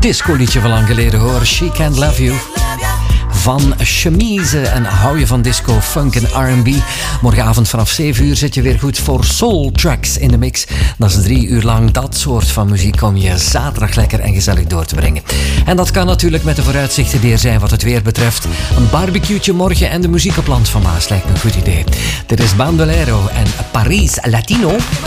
disco-liedje van lang geleden hoor. She Can't Love You. Van Chemise en hou je van disco, funk en R&B. Morgenavond vanaf 7 uur zit je weer goed voor Soul Tracks in de mix. Dat is 3 uur lang dat soort van muziek om je zaterdag lekker en gezellig door te brengen. En dat kan natuurlijk met de vooruitzichten die er zijn wat het weer betreft. Een barbecue'tje morgen en de muziek op Land van Maas lijkt me een goed idee. Dit is Bandolero en Paris Latino.